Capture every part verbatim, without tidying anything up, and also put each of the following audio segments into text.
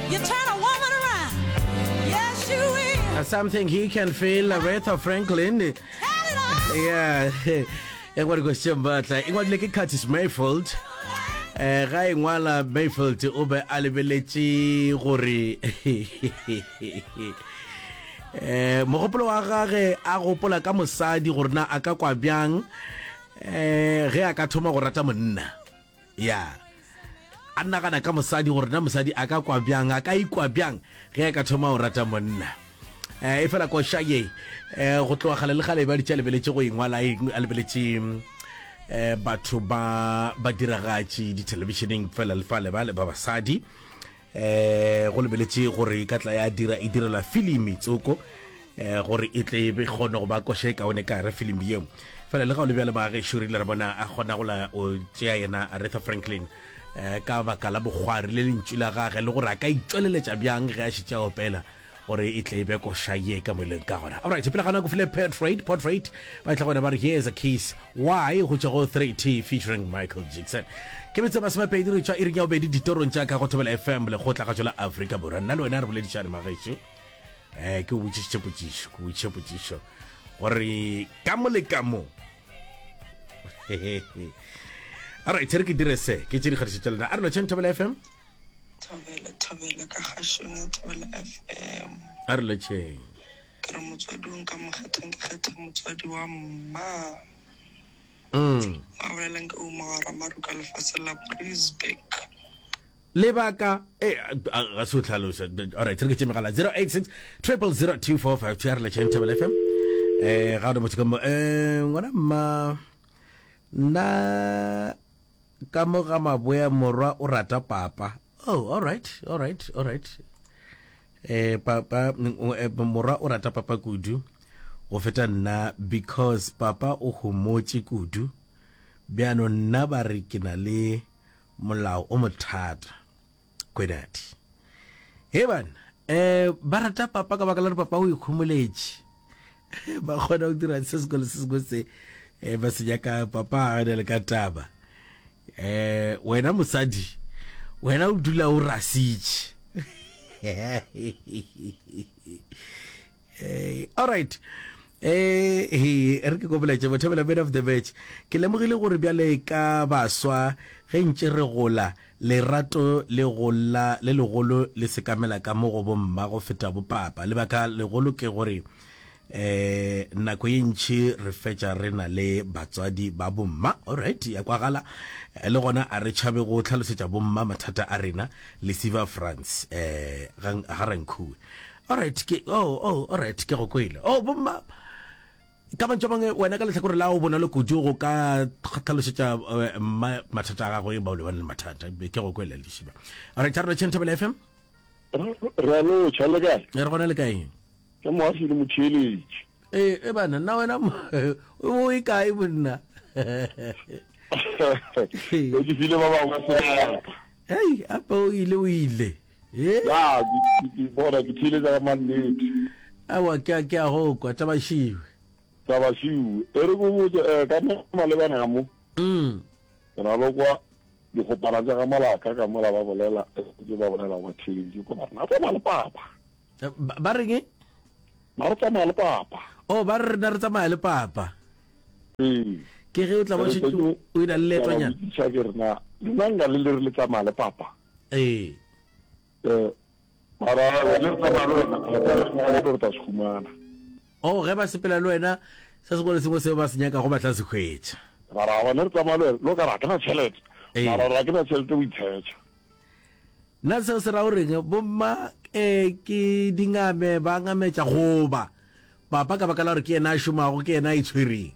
You turn a woman around. Yes, you will. Something he can feel, Aretha Franklin. Yeah. Engwa go Shambata. Engwa leke Curtis Mayfield. Eh ga engwala Mayfield o be a lebeletse gore eh mogopolo wa gage a gopola ka mosadi gore na aka kwa byang eh ge aka thoma go rata monna. Yeah. Anna kana ka mosadi gore na mosadi aka kwa byang aka ikwa byang ge aka thoma go rata monna. Eh ifela ko shaye eh go tloga gale le gale ba di tšhelebeletse go ingwala a lebeletse eh batho ba ba diragatši di televisioning fela le fale ba le ba basadi eh go lebeletse gore ka tla ya dira e direla filimi tsoko eh gore e tle be gone go ba koše ka one ka re filimi yeo fela le ga o le bjale ba ge šorile re bona a gona go la o tšea yena Aretha Franklin eh ka baka la bogwari le lentši la gage le gore a ka itsweleletša bjang ge a šitša opela gore e tle be ko shaye ka moleng ka gona. All right, pele gana go file portrait portrait ba tla gona ba re here's a kiss why go tšwa go three T featuring Michael Jackson. Ke betsa ba sema pedi re tšwa iri ya obedi ditorong tša ka go Thobela F M le go tla ga tšola Africa Borwa nna le wena re boleditšane magaetšo eh ke o botšišitše potšišo ke botšiše potšišo gore ka mo le ka mo. All right, re ke dire se ke tšedi kgadišetša lena a re lo tšeng Thobela F M Thobela Thobela ka gashona Thobela F M a re lo tšeng ke re motswading ka mogeteng ke kgetha motswadi wa mma mm a bolelang ke o mogara maruka lefase la Brisbane lebaka eh ga se tlhalosa. All right, re ke tšemegala zero eight six zero zero zero two four five two re le tšeng Thobela F M eh ga re motho ka mo eh ngwana mma na ka mo ga maboya morwa o rata papa. Oh, all right, all right, all right. Eh, papa, morwa o rata papa kudu. O feta nna because papa o homotse kudu. Biano nna ba re ke na le molao o mothata. Kwedati. Hey man, eh, ba rata papa ka baka la papa o ikhumoletse. Ba gona o dira se se go se go se eh ba se ka papa a le ka taba. Eh, wena mosadi wena o dula o rasitše. All right, eh re ke go boletše Thobela man of the match ke lemogile gore bjale ka baswa ge ntše re gola lerato le gola le legolo le sekamela ka mo go bomma go feta bo papa le baka legolo ke gore eh nako ye ntši re fetša re na le batswadi ba bomma. All right, ya kwagala le gona a re tšhabe go tlhalosetša bomma mathata a rena le Siva France eh ga rankhuwe. All right, ke oh oh all right ke go kwele oh bomma ka mantšwa mangwe wena ka letlhakore la o bona le kudu go ka tlhalosetša mathata a gago e ba o le bana le mathata ke go kwele le Siva. All right, re tšeng Thobela F M re lo tšhale kae re gona le kae ke mo a file motšheletše eh e bana na wena o e kae bonna ke ke file ba bangwe serapa hey apa o ile o ile eh ya ke bona ke file ka mandate awa ke ke a go kwa tabashiwe tabashiwe e re go botse ka malebana mo mm ra lo kwa di go para tsa malaka ka mola ba bolela ke ba bolela wa tšhelete ko ba na ba le papa ba reng ba re tsamaya le papa oh ba re na re tsamaya le papa ee ke ge o tla bo tšhetše o ina le letwanyana tša ke rena nna nka le le re le tsamaya le papa ee eh mara le tsamaya le wena le re ta se humana oh ge ba sepela le wena se se go le sengwe seo ba se nyaka go batla se hwetša mara bona re tsamaya le wena lo ka ra ke na tšhelete mara ra ke na tšhelete o itšhetša nna seo se ra o reng bomma eh ke dingame ba ngametša goba papa ka baka la gore ke yena a šomago ke yena a itshwereng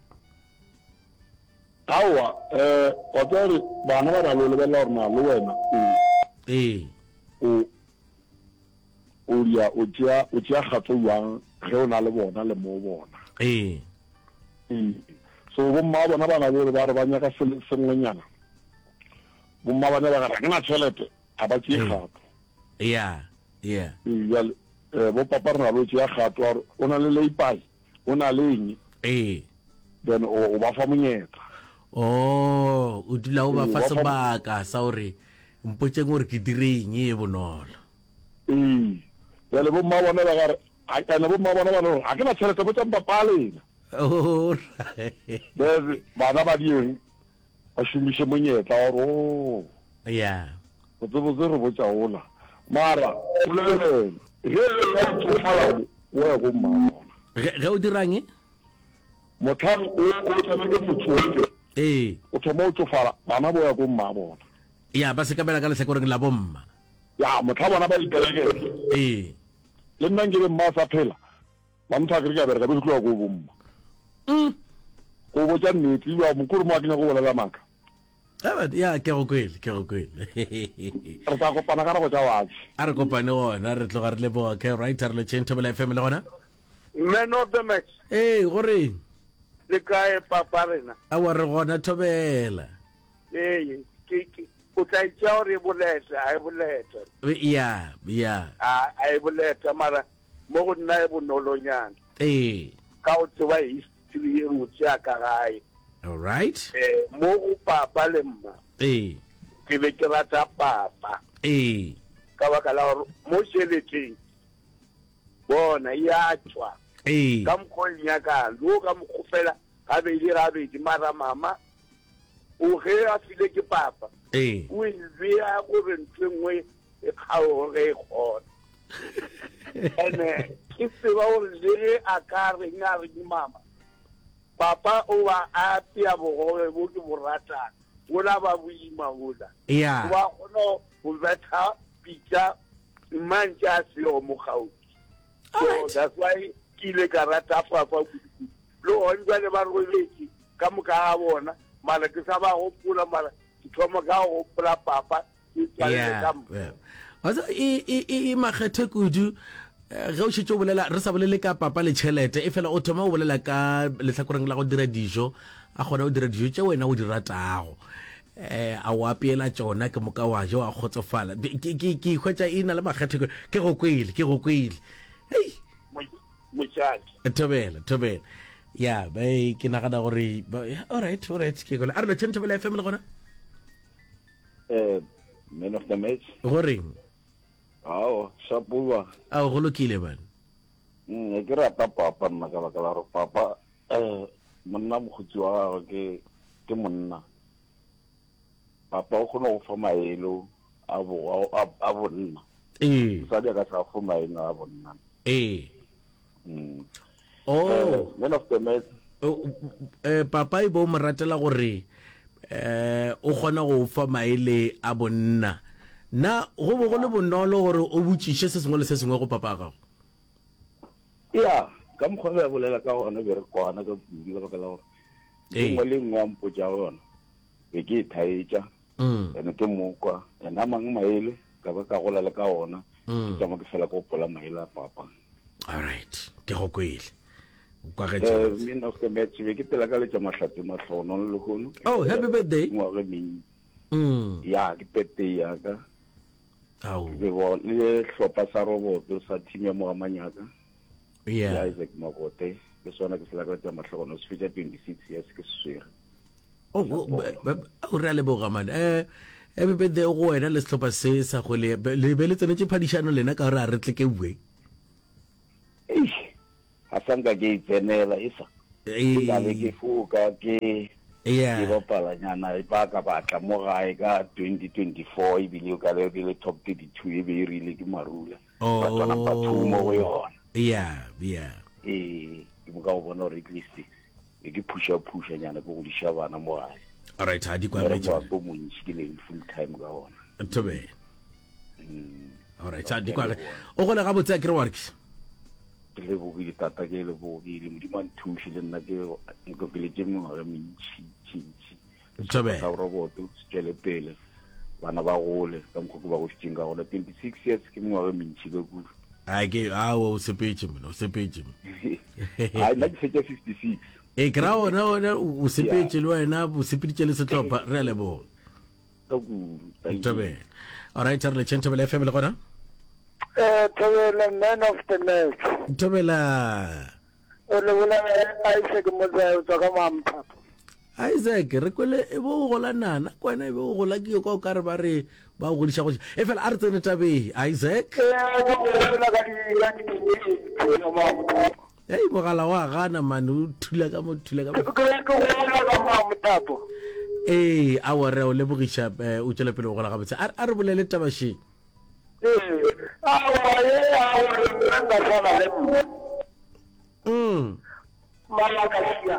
aowa um wa tsere bana ba na lo lebelela gore na le wena ee o o dia o tšea o tšea kgatso yang ge o na le bona le mo bona ee so bomma bona ba na le ba re ba nyaka sengwenyana bomma ba ne ba ga ke na tšhelete a ba tšee kgato yeah yeah jale bo papa re na lo tšea kgato gore o na le leipai o na le eng ee then o ba fa monyetla oh o dula o ba fa sebaka sa gore mpotšeng gore ke direng e bonolo ee ya le bomma bona ba gare a kana bomma bona bona a ke na tšhelete bo tsa mpapaleng bese bana ba dieng ba shumishe monyetla wa ro ya go tsebotse re botsa ola mara le he ya tsofala wa go mma ge o dirang motlhang o o tsameke motho eh o thoma o tsofala bana bo ya go mma bona ya ba se ka bela ka letlhakoreng la bomma ya motlha bona ba itelekele eh le nna ngile mma sa phela ba motha ke ka bereka be tloa go bomma mm go botsa nnete wa mokuru mo a kenya go bolela maka ya ke go kwele ke go kwele re tla kopana ka go tsa watsi a re kopane gona re tloga re le bo ke right re le change tobela F M le gona Man of the match. eh gore Le kae papa rena. a wa re gona tobela Eh, ke ke o tla itse re boleta, ai boleta. ya ya Ah, ai boleta mara mo go nna e bonolonyana. eh Ka o tsewa history e mo tsa ka gae. all right Eh, mo go papa le mma. eh Ke be ke rata papa. eh Ka baka la gore mo sheleteng. Bona ya tswa. eh Ka mkhonya ka lo ka mkhofela ga be di ga be di mara mama. O ge a file ke papa. eh o ilea gore ntse nngwe e kgaore e kgona ene ke tseba gore le a ka reng a reng mama papa o wa a pia bogobe bo ke bo ratang ola ba boima ola ya wa kgona go betha pitsa mantse a seo mo gauti so that's why ke ile ka rata papa le gone jale ba robetse ka moka ga bona mara ke sa ba gopola mara ke thoma ka go gopola papa ke tswalele ka mo wasa e e e makgethe kudu ge o šetse o bolela re sa bolele ka papa le tšhelete e fela o thoma o bolela ka lehlakoreng la go dira dijo a kgona o dira dijo tše wena o di ratago eh a o apeela tšona ke moka wa jo a kgotsofala ke ke ke hwetša e na le makgethe ke go kwele ke go kwele hey mošadi thobela thobela ya ba ke nagana gore all right all right ke go a re le tšhentšhe bela F M le gona eh man of the match gore ao shapulwa a go lokile bana mm ke rata papa nna ka baka la gore papa eh monna mogotsi wa gagwe ke ke monna papa o kgona go fa maelo a bo a bonna eh sa dia ka sa fa maelo a bonna eh mm oh man of the match eh papa e bo mo ratela gore eh o kgona go fa maele a bonna na go bo go le bonolo gore o botšiše se sengwe le se sengwe go papa gago ya ka mokgwa ya bolela ka gona be re kwana ka bula ka la gore Eh. ngwe le ngwe a mpotsa gona be ke thaetša mm ene ke mokwa ena mang maele ka ba ka gola le ka ona Mm. ke tsama ke fela go pola maele a papa all right ke go kwele o kwa eh ga mina of the match be ke tela ka le tsa mahlatse mahlono le gono oh happy birthday ngwa re mi mm ya ke birthday ya ka au be bo le hlopa sa roboto sa team ya mo amanyaka ya yeah Isaac Makote ke sona ke sela ka tsa mahlono se fetsa twenty-six years ke swere oh o re le boga man eh happy birthday go wena le setlhopha se sa go le le be le tsenetse phadišano lena ka gore a re tle ke bue eish a sanka ke itsenela isa ke ka le ke eh fuka ke ke yeah bapala nyana ba ka batla mo gae ka twenty twenty-four e bile ka le le top thirty-two e be e rile ke marula ba tsona ba thumo go yona yeah yeah eh ke mo ka go bona gore at least e ke pusha pusha nyana go godisha bana mo gae all right ha di kwa re me ba go montši ke le full time ka ona tobe mm all right ha di kwa o gole ga botse ke re wa re ke le bo ke tata ke le bo ke le modimo nthuši le nna ke go ke le tse mengwe ga mentši tšintši tobe sa roboto se tswele pele bana ba gole ka mokgwa ke ba go šitšeng ka gona twenty-six years ke mengwe ga mentši ka kudu a ke a o sepetse mo o sepetse mo ai nna ke fetša fifty-six e kra ona ona o sepetse le wena o sepeditše le setlhopha re a le bo ka kudu tobe all right re le tšhentšhe bela F M le gona eh tobela man of the match tobela o le bola Isaac Moza o tswa ka mampapa Isaac re kwele e bo go la nana kwena e bo go la ke go ka re ba re ba go disha go e fela a re tsene tabe Isaac ei mogala wa gana man o thula ka mo thula ka mo eh a wa re o le bogisha o tsela pele go la ga botse a re bolele tabashi eh a wa ye a wa re nda sala le mm mala ka sia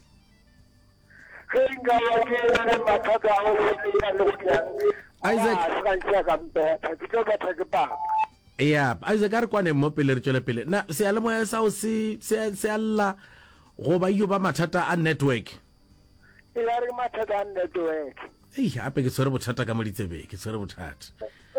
Kenga wake na matata au ya lokia. Isaac Franca kampe, kitoka takapa. Yeah, Isaac ar kwane mo pele re tswela pele. Na se a le moya sa o se se se alla go ba yo ba mathata a network. Ila re mathata a network. Ei, ape ke tsore bothata ka mo ditsebe, ke tsore bothata.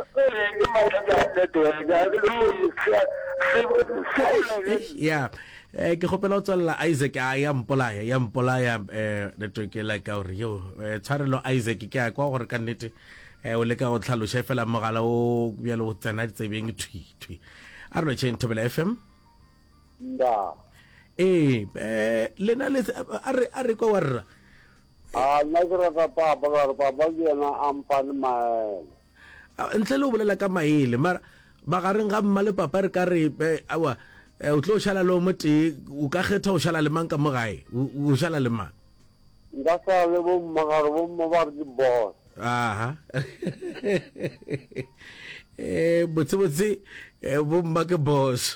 Yeah. Eh ke gopela o tsalla Isaac a ya mpolaya ya mpolaya eh network la ka gore yo tshwarelo Isaac ke a kwa gore ka nnete eh o le ka go tlhalosha fela mogala o bya le go tsena ditsebeng thwi thwi a re tsheng Thobela F M nda eh eh lena le a re a re kwa warra a nazara ka pa ba ba ba yena ampan ma ntle le o bolela ka maele mara ba gareng ga mma le papa re ka re awa o tlo shala lo moti o ka kgetha o shala le mang ka mogae o shala le mang nga sa le bo magaro bo mo ba di boss aha eh botse botse bo mma ke boss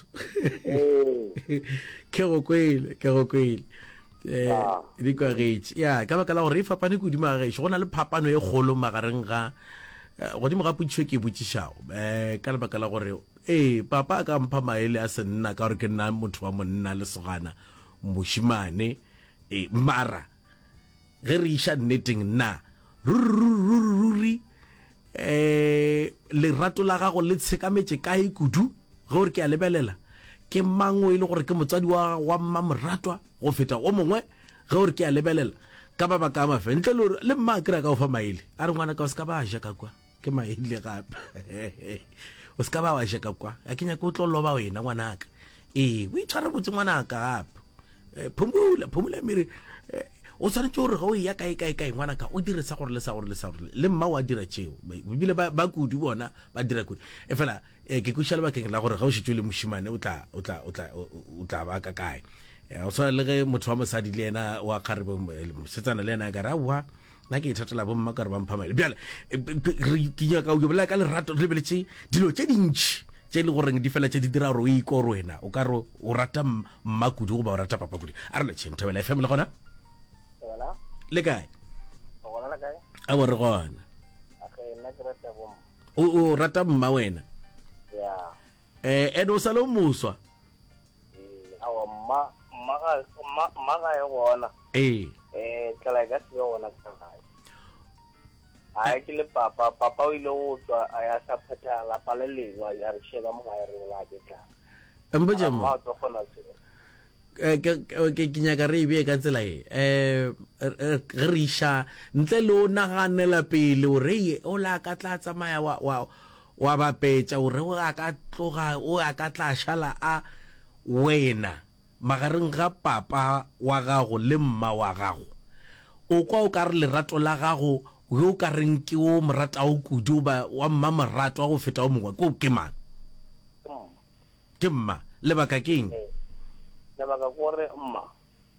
ke go kwele ke go kwele eh di kwa reach ya ka ba ka la gore e fapane go di magare go na le phapano e golo magareng ga go di mo ga putshwe ke botshishao eh ka le ba ka la gore eh papa ka mpha maele a senna ka gore ke nna motho wa monna le sogana moshimane eh mara ge re isha netting na ruri eh le rato la gago le tshekametse ka e kudu gore ke a lebelela ke mangwe ile gore ke motsadi wa wa mmamoratwa go feta o mongwe gore ke a lebelela ka ba ba ka mafe ntle le mma kra ka o fa maele a re ngwana ka o ska ba ja ka kwa ke maele gape o ska ba wa ja ka kwa a kenya go tlolo ba wena ngwanaka eh o itshwara botse ngwanaka gape phumula phumula mere o tsana tso re go ya kae kae kae ngwanaka o dirisa gore le sa gore le sa gore le mma wa dira tseo bibile ba ba kudi bona ba dira kudi e fela ke ku shala ba ke la gore ga o shitwe le moshimane o tla o tla o tla o tla ba ka kae o tsana le ge motho wa mosadi le ena wa kgarebe setsana le ena ga ra wa na ke ithatela bo mma ka re ba mpha maele bjale ke ya ka o bolela ka le rato le beletse dilo tse dintsi tse le gore di fela tse di dira ro e ko rwena o ka ro o rata mmakudi go ba o rata papa kudi a re le tsheng Thobela F M le gona wala le kae o gona la kae a bo re gona a ke nna ke rata bo o o rata mma wena ya eh edo salo muswa eh awa ma ma ga ma ga e gona eh eh tla ga se gona ka ai ke le papa papa o ile o tswa a ya sa phata la palelwa ya re shega mo ga re la ke tla mboje mo ma to gona se eh ke ke kinya ka re be ka tsela e eh re isha ntle lo naganela pele o re o la ka tla tsamaya wa wa wa ba petsa o re o ka tloga o ka tla shala a wena magareng ga papa wa gago le mma wa gago o kwa o ka re lerato la gago yo ka reng ke o morata o kudu ba wa mma morato go feta o mongwe ko ke mang ke mma le baka keng le baka gore mma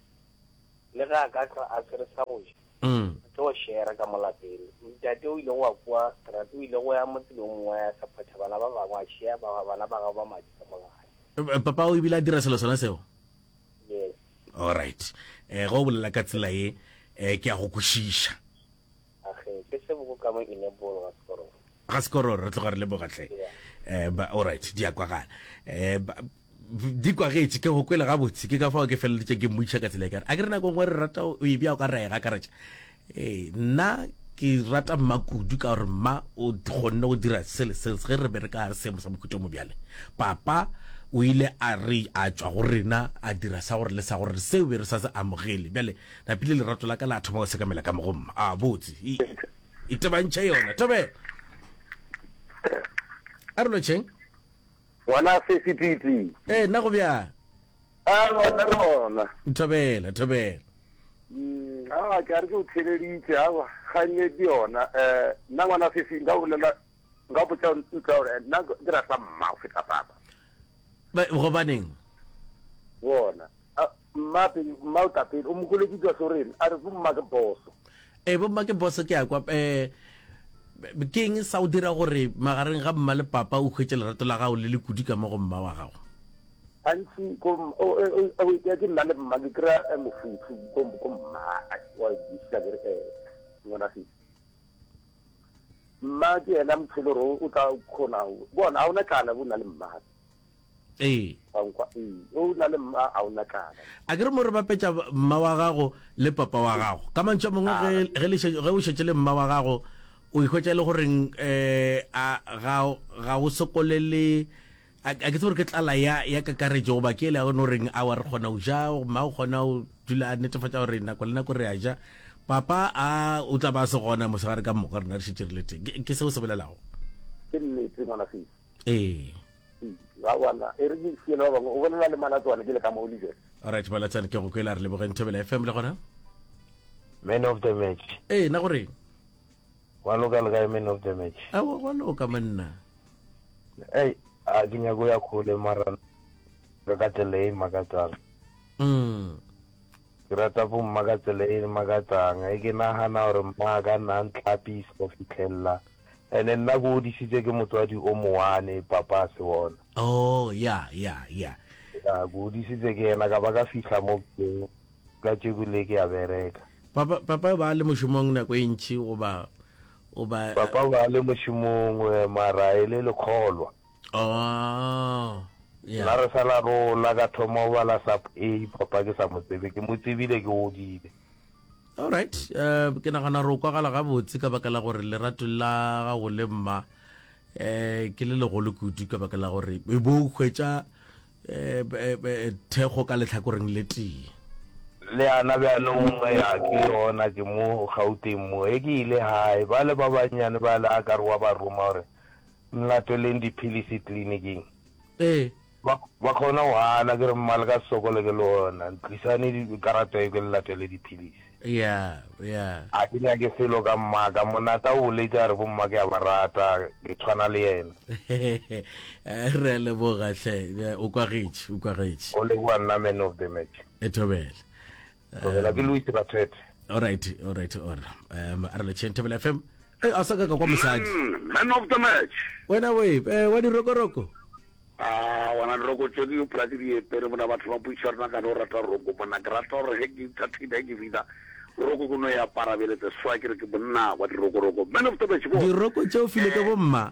le ga ka ka a tsere sa go mm to share ka molapele ntate o ile wa kwa strato o ile go ya motselong wa ya sa phata bana ba ba share ba bana ba ga ba madi ka mogae papa o ibila dira selo sona seo yes all right eh go bolela ka tsela e eh ke a go kushisha ke se bo ka mo ine bolo ga skoro ga skoro re tloga re le bogatle eh ba all right di akwa gana eh di kwa ge ke go kwela ga botse ke ka fa ke feletse ke mmutsha ka tsela ka a ke rena go ngwe re rata o ibia o ka rega ka retša eh na ke rata mmakudu ka gore mma o gonne go dira sele se ge re be re ka se mo sa mokuto mo bjale papa o ile a re a tswa go rena a dira sa gore le sa gore se be re sa se amogele bjale na pile le rato la ka la thoma go sekamela ka mo mma a botse ite bantšha yona tobe a re lo tšeng wana se C P T eh na go bja a bona bona Thobela Thobela mm a ke a re ke o theleditse awa ganyedi yona um nna ngwana fifi nka bolela nka botsa ntla gore nna ke rata mma go feta papa gobaneng bona mma pele mma o tapele o mokolekitswa soreng a re bomma ke boso e bomma ke boso ke ya kwa um ke eng sa o dira gore magareng ga mma le papa o kgwetse lerato la gago le le kudi ka mo go mma wa gago antsi ke ke nna le mma ke kry-a mofuthu ko mma wa bisa kere um ngwana fifi mma ke ena motshelo gore o tla kgona bona ga o na tlala bo na le mma ee o na le mma a o na tlala a ke re mo re bapetša mma wa gago le papa wa gago ka mantšha mongwe ge o šetse le mma wa gago o ikgwetša le goreng um ga o sokolele a ke tse gore ke tlala ya kakaretso goba ke ele gone goreng a wa re kgona go ja mma o kgona go dula a netefatša gore nako le nako re a ja papa a o tla ba se gona mosegare ka moka rena re šetšerile teng ke seo se bolelago ke nnete ngwana fifi ee wana e re ke fiela ba bangwe o bolela le malatswane ke le ka mo olivere alright malatswane ke go kwela re lebogeng thobela F M le gona man of the match ee na goreng wa loka le ka man of the match a wa loka manna ei a ke nyako ya khole mara re ka tsele makatsang mm ke rata bo makatsele e makatsang e ke nagana gore mma ka nna ntlapis go fitlhella ene nna go disitse ke motswadi o moane papa se bona oh ya ya ya ya go disitse ke ena ka ba ka fihla mo ke ka tshebule ke a bereka papa papa ba le moshomong nako e ntši o ba o ba papa ba le moshomong mara ele le kholwa oh ya la re sala ro la ka thoma ba la sap e papa ke sa motsebe ke motsebile ke odile alright uh, ke nagana re o kwagala gabotse ka baka la gore lerato la gago le mma um ke le legolo kudu ka baka la gore e bo o kgwetša thekgo ka letlhakoreng le tee le ana bjanong ya ke yona ke mo gauteng mo e ke ile hae ba le ba banyane ba le a ka re wa ba roma gore nlatweleng diphilisi tleliniking ee ba kgona go ana ke re mmale ka sokole ke le ona ntlisane dikarata e ke le latwele diphilisi ya ya a ke nyake felo ka mmaka monata o letsa re bomma ke a ba rata ke tshwana le yena re a lebogatlhe o kwagetse o kwagetse o le bua nna man of the match e thobela thobela ke Louis Rathet alright alright ora um a re le tšheng thobela F M e a sa ka ka kwa mosadi man of the match wena we wa dirokoroko ah wana roko tsedi o plati di pere mona batho ba puisha rena ka no rata roko bona ke rata gore he ke thathile ke vida roko kuno ya parabeletse swa ke re ke bonna wa diroko roko man of the match bo diroko tšeo file ke bomma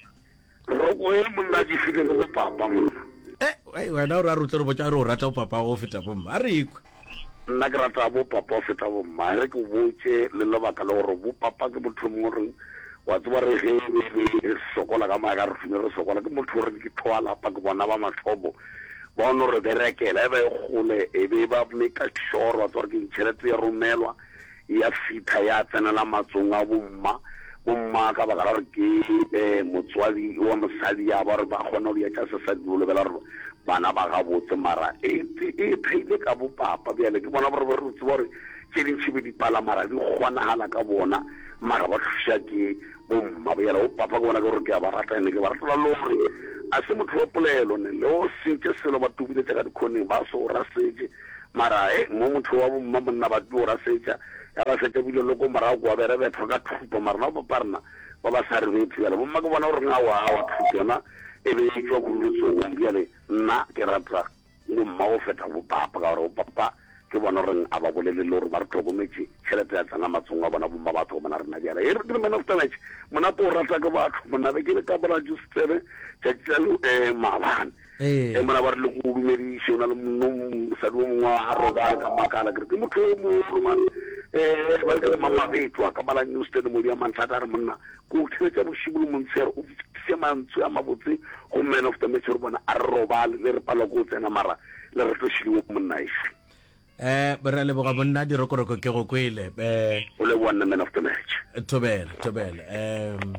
roko e monna di file ke papa monna eh wena o ra rutle re botsa re o rata o papa go feta bomma a re ikwe nna ke rata bo papa o feta bomma re ke botse le lebaka le gore bo papa ke motho mongwe re wa tseba re ge re sokola ka maaka re fine re sokola ke motho gore ke thoala pa ke bona ba mathobo ba ono re berekela e ba e gole e be ba make sure wa tswa ke tšhelete ya romelwa ya fitha ya tsenela matsong a bomma bomma ka baka la re ke motswadi wa mosadi ya ba re ba kgona go ya tša sesadi o lebela re bana ba ga botse mara e theile ka bopapa bjale ke bona gore re tseba gore tše dintšhi be dipala mara di kgonagala ka bona mara ba thuša ke bomma bjale o papa ke bona ke gore ke a ba rata ene ke ba ratela le gore a se motho wa polelo ne le o sentše selo ba tubiletse ka dikhoneng ba se o rasetše mara e mo motho wa bomma monna ba o rasetša ya ba setša bile le ko morago kwa bere betho ka thupa mara na papa rena ba ba sa re betho bjale bomma ke bona gore nga wa wa thuto yona e be e tswa kololetsong bjale nna ke rata bomma go feta bopapa ka gore bopapa ke bona gore a ba bolele le gore ba re tlhokometse tšhelete ya tsena matsong a bona bomma batho bona rena bjala e re ke man of the match monate o rata ke batho mona be ke le ka bora justere tšatšalo um maabane e mona ba re le go dumediše o na le mosadi o mongwe a roka ka makala kere ke motho o moromane um ba re ke le mamabetwa ka bala newsted modi ya mantlhata a re monna ko thiletša bošimo le montshero o fitise mantswe a mabotse go man of the match re bona a re robale le re palwa ko o tsena mara le re tlošhiliwo monna efe eh re leboga monna dirokoroko ke go kwele eh o le one man of the match thobela thobela um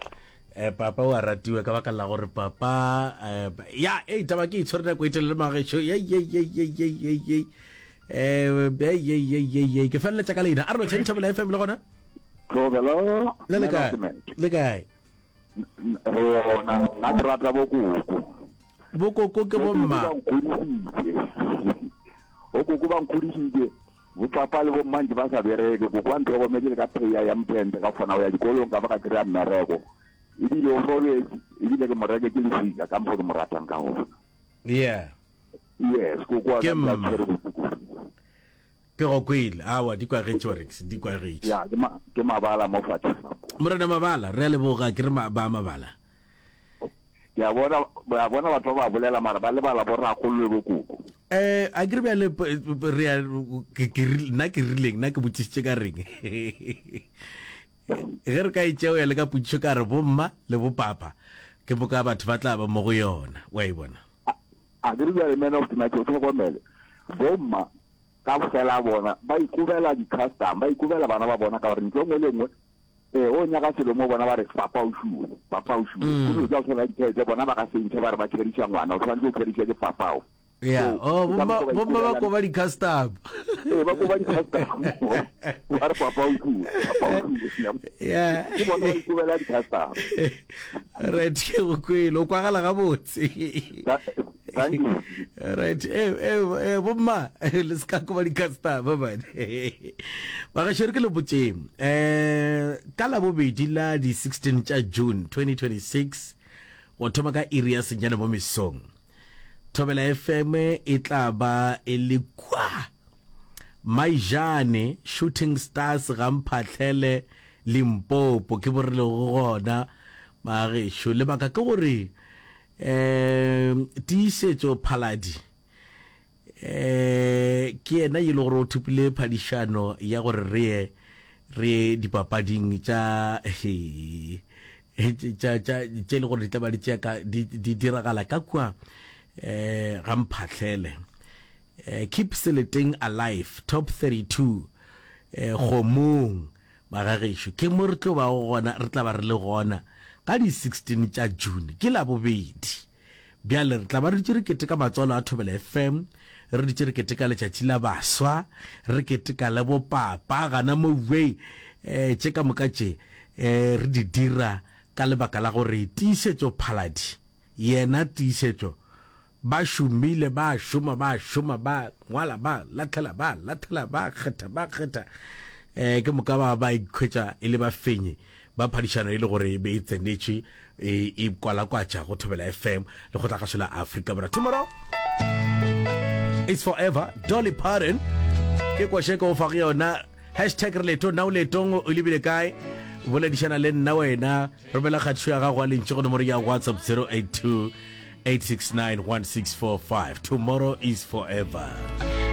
eh papa wa ratiwe ka baka la gore papa eh ya eh taba ke itshwere go itelele magesho ye ye ye ye ye ye eh be ye ye ye ye ke fella tsa ka leina a re tsheng Thobela F M le gona Tlogela le le kae le kae na na trata bokuku bokoko ke bomma okuku bankhulishile bopapa le bomanje ba sa bereke go kwa ntwe go medile ka pheya ya mpente ka fona ya dikolong ka ba ka kry-a mmereko ebile o robe ebile ke moreke ke lefika ka mpo ke mo ratang ka go yeah yes go kwa ke mma ke go kwile awa di kwa rhetorics di kwa rich ya ke ma ke mabala mo fatshe morena mabala re le boga ke re ma ba mabala ya bona ba bona batho ba bolela mara ba le bala borra kholwe bokuku eh a ke re le re ke nna ke rileng nna ke botsitse ka reng ge re ka itseo ya le ka putso ka re bomma le bopapa ke boka batho ba tla ba mo go yona wa e bona a ke re le men of tonight o tlo bomele bomma ka fela bona ba ikubela di custom ba ikubela bana ba bona ka re ntlo ngwe le ngwe eh o nyaka selo mo bona ba re papa o shu papa o shu o tla tsona ke bona ba ka se ntse ba re ba tshedisa ngwana o tshwanetse o tshedisa ke papa o yeah oh bomma bomma ba ko ba di custom eh ba ko ba di custom ba re papa o shu papa o shu yeah ke bona o ikubela di custom right ke go kwelo kwa gala ga botse thank you right eh eh bomma let's ka ko ba di custom ba ba ba ga shirke le botse eh ka la bobedi la di sixteen tsa June twenty twenty-six o thoma ka area senyana mo mesong Thobela F M e tla ba e le kwa Maijane Shooting Stars ga mphatlhele Limpopo ke borele go gona mare sho le baka ke gore eh tiisetso Phaladi eh ke ena ile gore o thupile phadishano ya gore re re dipapading tsa tsa tsa tse le gore di tla ba di tsaka di diragala ka kwa eh ga mphatlhele keep selecting alive top thirty-two eh gomong magagesho ke mo re tlo ba gona re tla ba re le gona ka di sixteen tsa June ke la bobedi bjale re tla ba re tsere kete ka matsolo a Thobela F M re di tsere kete ka letšatši la baswa re kete ka le bo papa gana mo way eh tse ka mokatše eh re di dira ka lebaka la gore tiisetso Phaladi yena tiisetso ba shumile ba shuma ba shuma ba ngwala ba latlhela ba latlhela ba kgetha ba kgetha eh ke moka ba ba ikhwetša ile ba fenye ba phadishana ile gore be itsenetše e e kwala kwa tša go Thobela F M le go tla gasola Africa bra tomorrow it's forever Dolly Parton ke kwa sheka o fa yona hashtag leto now letong o libile kae bola dishana le nna wena re bela khatšo ya ga go le ntse go nomoro ya WhatsApp zero eight two eight six nine one six four five tomorrow is forever.